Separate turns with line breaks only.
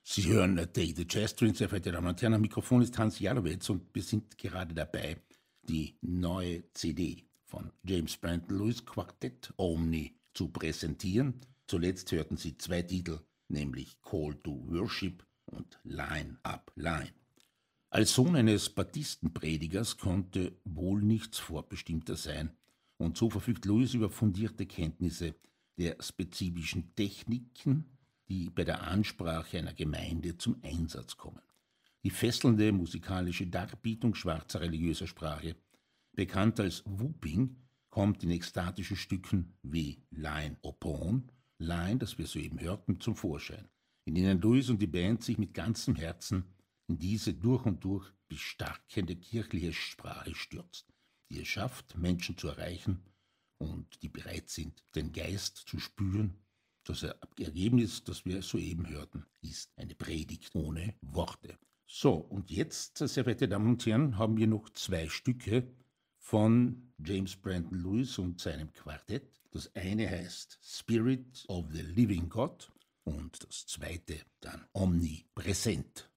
Sie hören Take the Jazz Train, sehr verehrte Damen und Herren. Am Mikrofon ist Hans Jalowitz und wir sind gerade dabei, die neue CD von James Brandon Lewis Quartett Omni zu präsentieren. Zuletzt hörten Sie zwei Titel, nämlich Call to Worship und Line Up Line. Als Sohn eines Baptistenpredigers konnte wohl nichts vorbestimmter sein, und so verfügt Lewis über fundierte Kenntnisse der spezifischen Techniken, die bei der Ansprache einer Gemeinde zum Einsatz kommen. Die fesselnde musikalische Darbietung schwarzer religiöser Sprache, bekannt als Whooping, kommt in ekstatischen Stücken wie Line Upon Line, das wir soeben hörten, zum Vorschein, in denen Lewis und die Band sich mit ganzem Herzen in diese durch und durch bestarkende kirchliche Sprache stürzt, die es schafft, Menschen zu erreichen und die bereit sind, den Geist zu spüren. Das Ergebnis, das wir soeben hörten, ist eine Predigt ohne Worte. So, und jetzt, sehr verehrte Damen und Herren, haben wir noch zwei Stücke von James Brandon Lewis und seinem Quartett. Das eine heißt Spirit of the Living God und das zweite dann Omnipräsent.